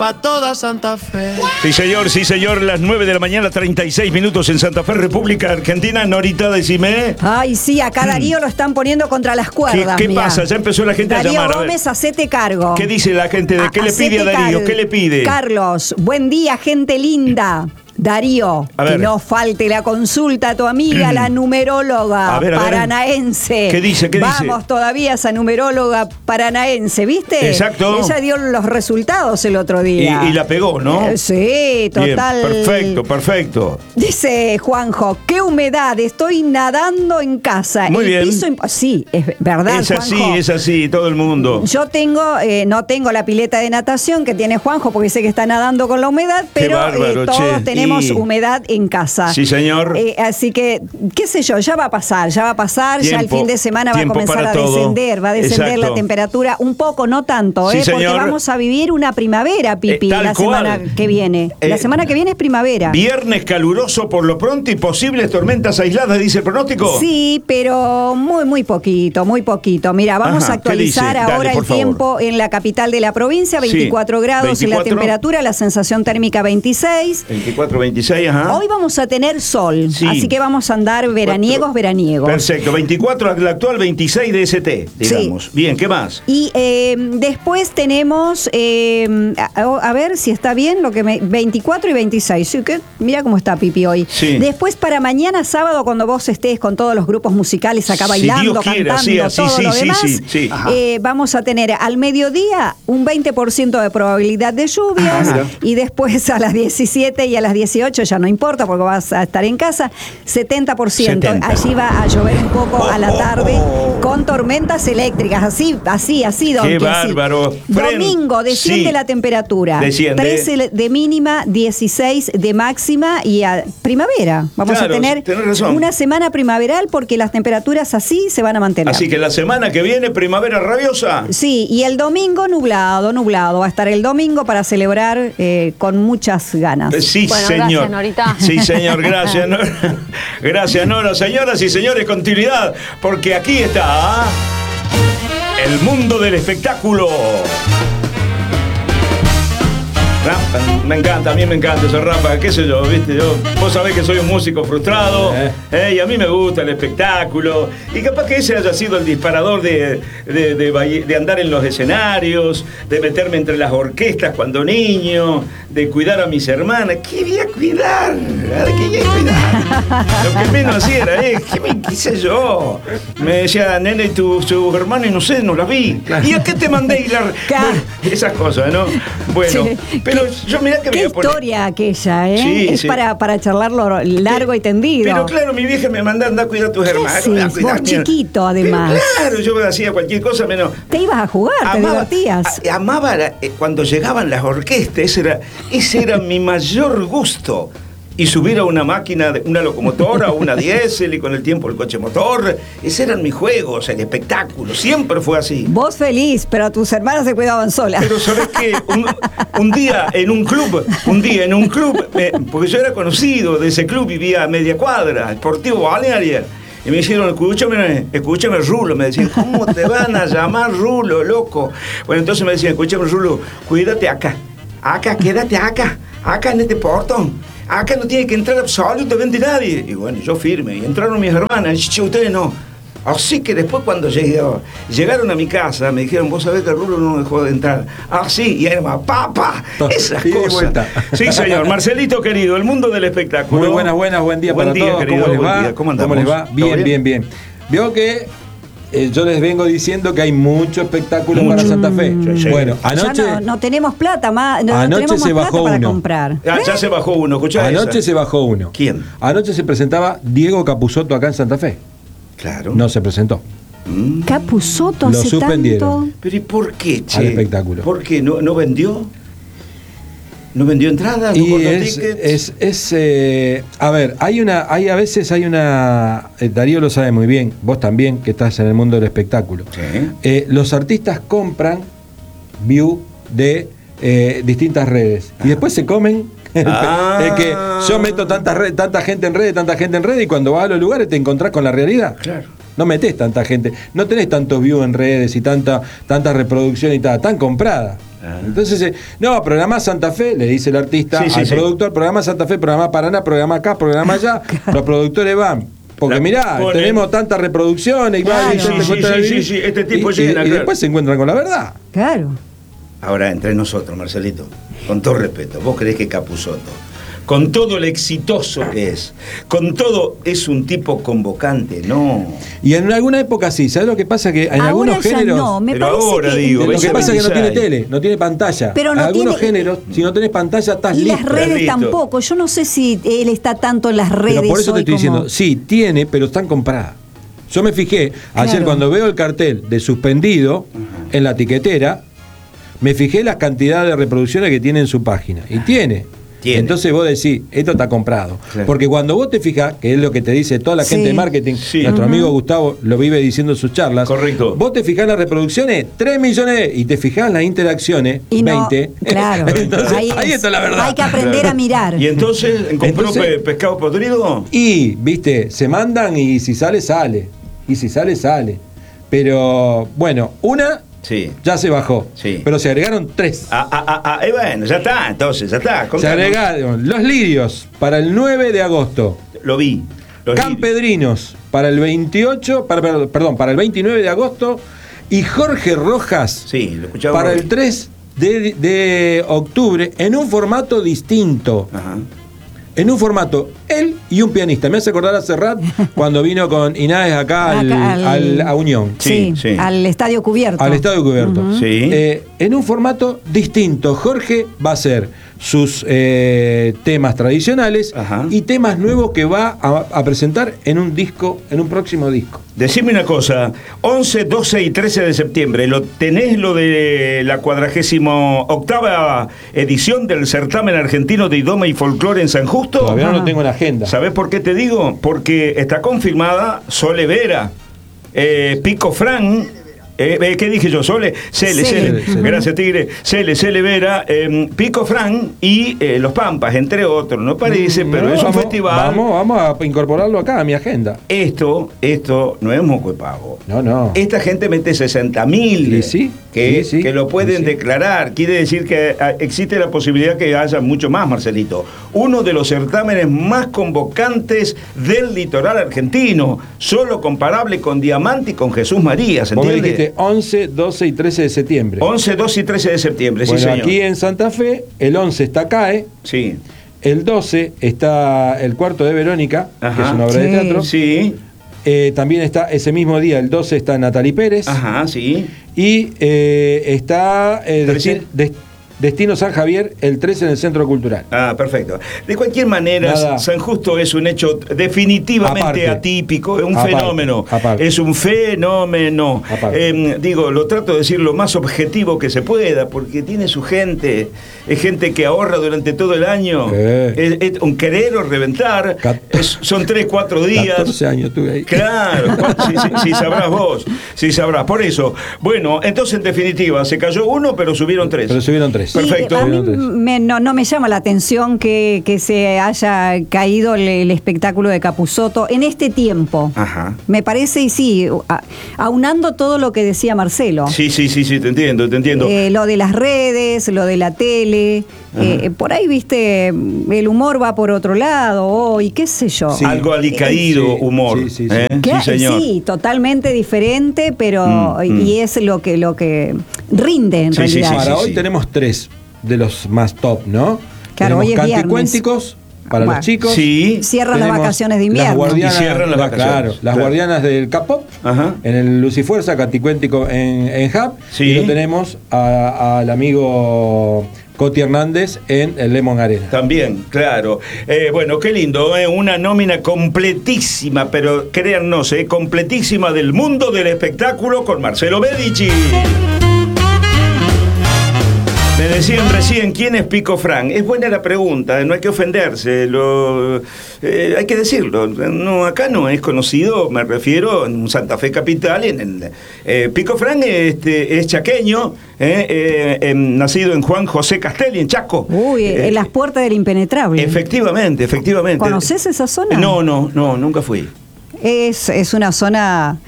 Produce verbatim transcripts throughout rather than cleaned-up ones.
pa' toda Santa Fe. Sí, señor, sí, señor. Las nueve de la mañana, treinta y seis minutos en Santa Fe, República Argentina. Norita, decime. Ay, sí, acá Darío lo están poniendo contra las cuerdas. ¿Qué, qué mirá. pasa? Ya empezó la gente Darío a llamar. Gómez, hacete cargo. ¿Qué dice la gente? ¿De qué A- le pide a Darío? car- ¿Qué le pide? Carlos, buen día, gente linda. Darío, A que ver. no falte la consulta a tu amiga, la numeróloga A ver, a ver. paranaense. ¿Qué dice? ¿Qué dice? Vamos todavía a esa numeróloga paranaense, ¿viste? Exacto. Ella dio los resultados el otro Y, día. y la pegó, ¿no? Eh, Sí, total. Bien, perfecto, perfecto. Dice Juanjo, qué humedad, estoy nadando en casa. Muy El bien. piso imp- sí, es verdad, Es así, Juanjo. es así, todo el mundo. Yo tengo, eh, no tengo la pileta de natación que tiene Juanjo porque sé que está nadando con la humedad, Qué pero bárbaro, eh, todos che. tenemos Y- humedad en casa. Sí, señor. Eh, así que, qué sé yo, ya va a pasar, ya va a pasar, ya el Tiempo, fin de semana va a tiempo comenzar para a todo. descender, va a descender Exacto. la temperatura un poco, no tanto, Sí, eh, porque señor. vamos a vivir una primavera, Pipi, Eh, tal la semana cual. que viene. Eh, la semana que viene es primavera. Viernes caluroso por lo pronto y posibles tormentas aisladas, dice el pronóstico. Sí, pero muy, muy poquito, muy poquito. Mira, vamos Ajá, a actualizar ¿qué dice? Dale, ahora por el favor. tiempo en la capital de la provincia, Sí, veinticuatro grados en la veinticuatro. temperatura, la sensación térmica veintiséis. veinticuatro, veintiséis, ajá. Hoy vamos a tener sol, Sí. así que vamos a andar veraniegos, Cuatro. veraniegos. Perfecto, veinticuatro la actual, veintiséis de S T, digamos. Bien, ¿qué más? Y eh, después tenemos, eh, a, a ver si está bien, lo que me, veinticuatro y veintiséis. Sí, que, mira cómo está Pipi hoy. Sí. Después para mañana sábado, cuando vos estés con todos los grupos musicales acá Si bailando, Dios quiera, cantando, sí, así, todo sí, lo sí, demás, sí, sí. eh, vamos a tener al mediodía un veinte por ciento de probabilidad de lluvias. Ah, mira. Y después a las diecisiete y a las dieciocho, ya no importa porque vas a estar en casa, setenta por ciento. setenta. Allí va a llover un poco a la tarde con tormentas eléctricas, así, así, así, don Qué Kesi. bárbaro. Fren- Domingo desciende sí. la temperatura. Desciende. trece de mínima, dieciséis de máxima y a primavera. Vamos Claro, a tener tenés razón. una semana primaveral porque las temperaturas así se van a mantener. Así que la semana que viene, primavera rabiosa. Sí, y el domingo nublado, nublado. Va a estar el domingo para celebrar eh, con muchas ganas. Eh, Sí, Bueno, señor. gracias, Norita. Sí, señor, gracias, Nora. Gracias, Nora. Señoras y señores, continuidad, porque aquí está el mundo del espectáculo. Rapa, me encanta, a mí me encanta ese rapa, qué sé yo, viste, yo, vos sabés que soy un músico frustrado, Eh. eh, y a mí me gusta el espectáculo, y capaz que ese haya sido el disparador de, de, de baile- de andar en los escenarios, de meterme entre las orquestas cuando niño, de cuidar a mis hermanas. ¿Qué voy a cuidar? ¿Qué voy a cuidar? Lo que menos hacía era, eh, ¿qué, me, qué sé yo? Me decía, nene, tu, tu hermana, y no sé, no la vi. ¿Y a qué te mandé? Y la- Claro. Bueno, esas cosas, ¿no? Bueno, Sí. pero yo mirá que me Qué voy a poner- historia aquella, ¿eh? Sí, es sí. Para, para charlarlo largo y tendido. Pero claro, mi vieja me mandaba andar a cuidar a tus ¿Qué hermanos. haces? a cuidar, Vos mira. chiquito, además. Pero claro, yo hacía cualquier cosa menos. Te ibas a jugar, te divertías. a- amaba la- eh, cuando llegaban las orquestas, ese era, ese era mi mayor gusto. Y subir a una máquina, de- una locomotora o una diésel y con el tiempo el coche motor. Ese eran mis juegos, el espectáculo. Siempre fue así. Vos feliz, pero tus hermanas se cuidaban solas. Pero ¿sabés qué? Un, un día en un club, un día en un club, eh, porque yo era conocido de ese club, vivía a media cuadra, Sportivo Balnearia. Y me dijeron, escúchame, escúchame Rulo. Me decían, ¿cómo te van a llamar Rulo, loco? Bueno, entonces me decían, escúchame Rulo, cuídate acá. Acá, quédate acá. Acá en este portón. Acá no tiene que entrar absolutamente nadie. Y bueno, yo firme. Y entraron mis hermanas. Y che, ustedes no. Así que después cuando llegué, llegaron a mi casa, me dijeron, vos sabés que el Rulo no dejó de entrar. Ah, sí, y era más, ¡papa! Esas Y de cosas. vuelta. Sí, señor. Marcelito querido, el mundo del espectáculo. Muy buenas, buenas, buen día Buen para día, todos. querido, ¿Cómo les buen va? día. ¿Cómo andamos? les va? ¿Todo Bien, bien, bien. Veo que eh, yo les vengo diciendo que hay mucho espectáculo Mucho. para Santa Fe. Sí, sí. Bueno, Ya anoche, no, no tenemos plata más, no, no Anoche tenemos más se plata bajó para uno. comprar. Ah, ya ¿Ves? se bajó uno, escuchá anoche esa. se bajó uno. ¿Quién? Anoche se presentaba Diego Capusotto acá en Santa Fe. Claro. No se presentó. Mm. Capusotto Lo hace suspendieron. tanto. Pero ¿y por qué, che? Al espectáculo. ¿Por qué? ¿No, no vendió? ¿No vendió entradas? ¿No Y cortó es, tickets? es, es eh, a ver, hay una, hay a veces hay una, eh, Darío lo sabe muy bien, vos también que estás en el mundo del espectáculo. Sí. Eh, los artistas compran view de eh, distintas redes y después se comen. el pe- Ah. Es que yo meto tanta, red, tanta gente en redes, tanta gente en redes y cuando vas a los lugares te encontrás con la realidad. Claro. No metés tanta gente, no tenés tantos views en redes y tanta, tanta reproducción y tal, tan comprada. Ah. Entonces, eh, no, programa Santa Fe, le dice el artista sí, sí, al sí. productor, programa Santa Fe, programa Paraná, programa acá, programa allá. Los productores van. Porque La mirá, ponen. tenemos tantas reproducciones y Claro. va, y Sí, te sí, encuentran sí, el sí, video, sí, este tipo y, llena, y- y claro. después se encuentran con la verdad. Claro. Ahora, entre nosotros, Marcelito, con todo respeto, ¿vos creés que Capusotto, con todo lo exitoso que es, con todo, es un tipo convocante? No. Y en alguna época sí, ¿sabes lo que pasa? Que en Ahora algunos ya géneros. no, me Pero parece ahora que, digo, Lo que veinte, pasa es que no tiene veintiséis. tele, no tiene pantalla. Pero no en algunos tiene- géneros, si no tenés pantalla, estás y listo. las redes listo. tampoco. Yo no sé si él está tanto en las redes. Pero por eso te hoy estoy como- diciendo, sí, tiene, pero están compradas. Yo me fijé, ayer Claro. cuando veo el cartel de suspendido en la tiquetera, me fijé la cantidad de reproducciones que tiene en su página. Y tiene. Tiene. Entonces vos decís, esto está comprado. Claro. Porque cuando vos te fijas, que es lo que te dice toda la gente Sí. de marketing, Sí. nuestro Ujú. amigo Gustavo lo vive diciendo en sus charlas. Correcto. Vos te fijás las reproducciones, tres millones, y te fijás las interacciones, Y no, veinte. claro. Entonces, ahí, es. está la verdad. Hay que aprender a mirar. ¿Y entonces compró Entonces- pe- pescado podrido? Y, viste, se mandan y si sale, sale. Y si sale, sale. Pero, bueno, una Sí. ya se bajó. Sí. Pero se agregaron tres. Ah, ah, ah, ah, eh, bueno, ya está, entonces, ya está. Se contanos. agregaron Los Lirios para el nueve de agosto. Lo vi. Los Campedrinos para el veintiocho, para, per- perdón, para el veintinueve de agosto. Y Jorge Rojas Sí, lo escuchaba. para Roy. el tres de, de octubre en un formato distinto. Ajá. En un formato, él y un pianista. Me hace acordar a Serrat cuando vino con Inés acá, al, Acá al- al- a Unión. Sí, Sí, sí. al estadio cubierto. Al estadio cubierto. Ujú. Sí. Eh, en un formato distinto. Jorge va a hacer sus eh, temas tradicionales Ajá. y temas nuevos que va a, a presentar en un disco, en un próximo disco. Decime una cosa, once, doce y trece de septiembre, ¿lo tenés lo de la cuadragésimo octava edición del certamen argentino de idioma y folclore en San Justo? Todavía no Ajá. lo tengo en la agenda. ¿Sabés por qué te digo? Porque está confirmada Sole Vera, eh, Pico Fran. Eh, eh, ¿Qué dije yo? Sole, Cele, Cele. Cele. Cele. Gracias, Tigre. Cele, Cele Vera, eh, Pico Fran y eh, Los Pampas, entre otros. No parece, pero No, es un vamos, festival. Vamos, vamos a incorporarlo acá a mi agenda. Esto, esto no es moco de pavo. No, no. Esta gente mete sesenta mil Y sí, que, y sí, que lo pueden y sí. declarar. Quiere decir que ah, existe la posibilidad que haya mucho más, Marcelito. Uno de los certámenes más convocantes del litoral argentino, solo comparable con Diamante y con Jesús María, ¿se Vos me entiende? dijiste once, doce y trece de septiembre. once, doce y trece de septiembre, Bueno, sí señor. aquí en Santa Fe, el once está CAE, Sí. el doce está el cuarto de Verónica, Ajá. que es una obra de Sí. teatro. Sí. Eh, también está ese mismo día, el doce, está Natalie Pérez. Ajá, sí. Y eh, está eh, ¿trece? Desti- Des- Destino San Javier, el trece en el Centro Cultural. Ah, perfecto. De cualquier manera, Nada. San Justo es un hecho definitivamente Aparte. atípico, es un Aparte, fenómeno. aparte. Es un fenómeno. Aparte. Eh, digo, lo trato de decir lo más objetivo que se pueda, porque tiene su gente. Es gente que ahorra durante todo el año. Eh. Es, es un querer o reventar. Cat- Es- son tres, cuatro días. catorce años tuve ahí. Claro, si, si- si sabrás vos, si sabrás. Por eso, bueno, entonces en definitiva, se cayó uno, pero subieron tres. Pero subieron tres. Perfecto. Y a mí Subieron tres. me- no, no me llama la atención que, que se haya caído el, el espectáculo de Capusotto en este tiempo. Ajá. Me parece, y sí, a- aunando todo lo que decía Marcelo. Sí, sí, sí, sí, te entiendo, te entiendo. Eh, lo de las redes, lo de la tele, eh, por ahí, viste, el humor va por otro lado, hoy, qué sé yo. Sí. Algo alicaído Sí, humor. sí, sí, sí. ¿eh? Que- Sí, señor. sí, totalmente diferente, pero Mm, mm. y es lo que lo que rinde en Sí, sí, realidad. sí, Para sí, hoy sí. tenemos tres de los más top, ¿no? Claro, tenemos hoy es viernes. Canticuénticos para Bueno. los chicos. Sí. Cierran las Tenemos vacaciones de Las invierno. guardianas, Y cierran las la- vacaciones, Claro, las claro. guardianas del K-pop Ajá. en el Lucifuerza, Canticuéntico en, en Hub. Sí. Y lo tenemos a- al amigo Coti Hernández en el Lemon Arena. También, claro. Eh, bueno, qué lindo, ¿eh? Una nómina completísima, pero créannos, ¿eh? completísima del mundo del espectáculo con Marcelo Medici. Me decían recién, ¿quién es Pico Fran? Es buena la pregunta, no hay que ofenderse, lo, eh, hay que decirlo. No, acá no es conocido, me refiero en Santa Fe Capital. En, en, eh, Pico Fran este, es chaqueño, eh, eh, em, nacido en Juan José Castelli, en Chaco. Uy, Eh, en las puertas del impenetrable. Efectivamente, efectivamente. ¿Conoces esa zona? No, no, no, nunca fui. Es, es una zona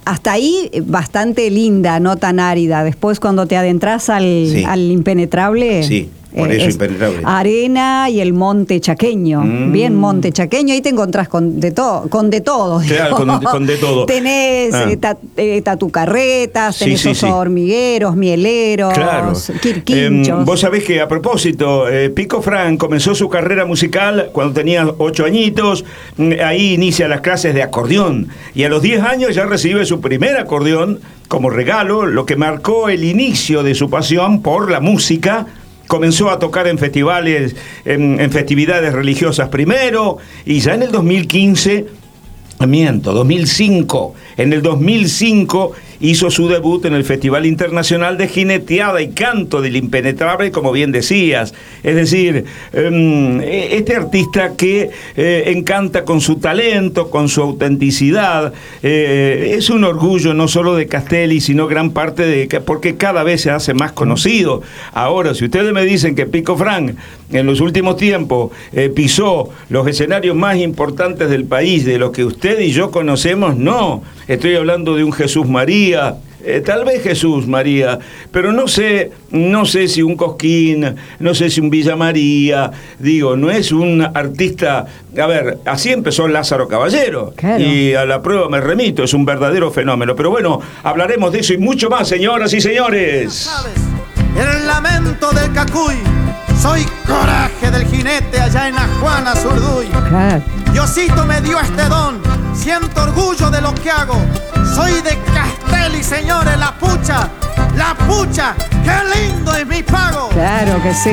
hasta ahí bastante linda, no tan árida. Después cuando te adentras al, Sí. al impenetrable... Sí, por eso es impenetrable. arena y el monte chaqueño. Mm. Bien monte chaqueño, ahí te encontrás con de todo, con de todo. Claro, digo. con- con de todo. Tenés Ah. eh, ta- eh, tatucarretas, Sí, tenés sí, osos sí. hormigueros, mieleros, Claro. quirquinchos. Em, vos sabés que a propósito, eh, Pico Frank comenzó su carrera musical cuando tenía ocho añitos. Mm, Ahí inicia las clases de acordeón. Y a los diez años ya recibe su primer acordeón como regalo, lo que marcó el inicio de su pasión por la música. Comenzó a tocar en festivales, en, en festividades religiosas primero, y ya en el dos mil quince, miento, dos mil cinco, en el dos mil cinco hizo su debut en el Festival Internacional de Jineteada y Canto del Impenetrable, como bien decías. Es decir, um, este artista que eh, encanta con su talento, con su autenticidad, eh, es un orgullo no solo de Castelli, sino gran parte de... porque cada vez se hace más conocido. Ahora, si ustedes me dicen que Pico Frank en los últimos tiempos eh, pisó los escenarios más importantes del país, de los que usted y yo conocemos, no. Estoy hablando de un Jesús María, eh, tal vez Jesús María, pero no sé, no sé si un Cosquín, no sé si un Villa María, digo, no es un artista. A ver, así empezó Lázaro Caballero, Claro. y a la prueba me remito, es un verdadero fenómeno. Pero bueno, hablaremos de eso y mucho más, señoras y señores. ¿Sabes? El lamento del Cacuy, soy coraje del jinete allá en Ajuana, Zurduy. Claro. Diosito me dio este don, siento orgullo de lo que hago. Soy de Castelli, señores, la pucha, la pucha, qué lindo es mi pago. Claro que sí.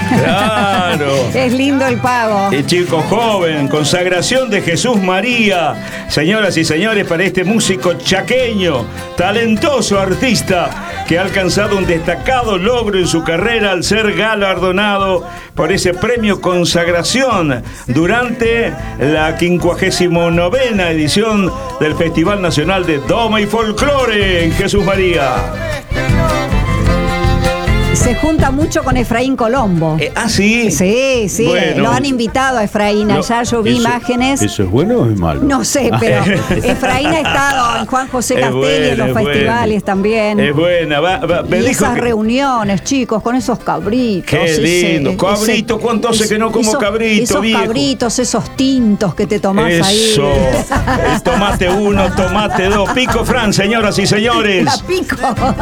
Claro. Es lindo el pago. El chico joven, consagración de Jesús María. Señoras y señores, para este músico chaqueño, talentoso artista, que ha alcanzado un destacado logro en su carrera al ser galardonado por ese premio Consagración durante la quincuagésima novena edición del Festival Nacional de Doma y Folclore en Jesús María. Se junta mucho con Efraín Colombo. Eh, ah, sí. Sí, sí, Bueno. lo han invitado a Efraín. No, Allá yo vi ¿Eso- imágenes. ¿Eso es bueno o es malo? No sé, pero Efraín ha estado en Juan José Es Castelli, en los buena, es festivales buena. también. Es buena. Va, va, me y dijo esas que- reuniones, chicos, con esos cabritos. Qué ese- lindo. Cabrito, ¿cuánto hace que no como esos- cabrito, Esos viejo? cabritos, esos tintos que te tomás ahí. Eso. Eh, Tomate uno, tomate dos. Pico Fran, señoras y señores. La pico.